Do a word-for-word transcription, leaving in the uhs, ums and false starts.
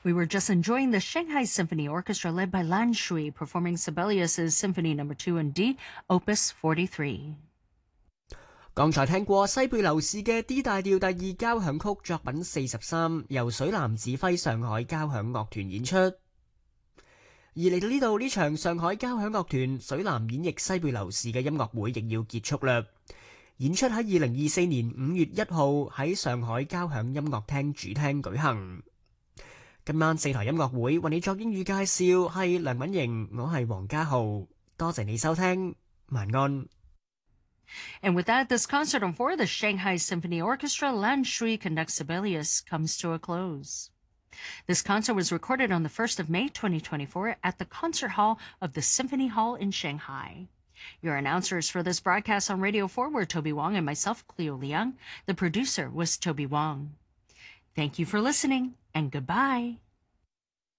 We were just enjoying the Shanghai Symphony Orchestra led by Lan Shui performing Sibelius's Symphony Number two in D, Opus forty-three。 剛才聽過西貝流士嘅 D 大調第二交響曲作品四十三，由水藍指揮上海交響樂團演出。而嚟到呢度，呢場上海交響樂團水藍演繹西貝流士嘅音樂會亦要結束啦。演出喺二零二四年五月一號喺上海交響音樂廳主廳舉行。今晚四台音樂會為你作英語介紹係梁敏瑩，我係黃家豪，多謝你收聽，晚安。 And with that, this concert on for the Shanghai Symphony Orchestra, Lan Shui conducts Sibelius, comes to a close. This concert was recorded on the first of May twenty twenty-four at the Concert Hall of the Symphony Hall in Shanghai. Your announcers for this broadcast on Radio four were Toby Wong and myself, Cleo Liang. The producer was Toby Wong. Thank you for listening, and goodbye.